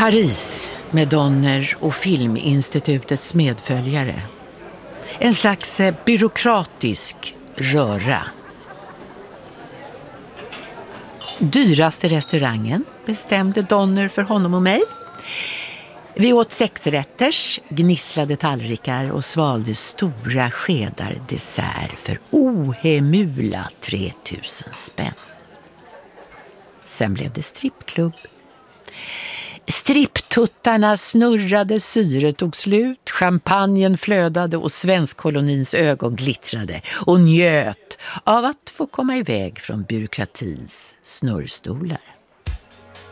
Paris med Donner och Filminstitutets medföljare. En slags byråkratisk röra. Dyraste restaurangen bestämde Donner för honom och mig. Vi åt 6-rätters, gnisslade tallrikar och svalde stora skedar dessert för ohemula 3000 spänn. Sen blev det strippklubb. Stripptuttarna snurrade, syret tog slut, champagnen flödade och svenskkolonins ögon glittrade och njöt av att få komma iväg från byråkratins snurrstolar.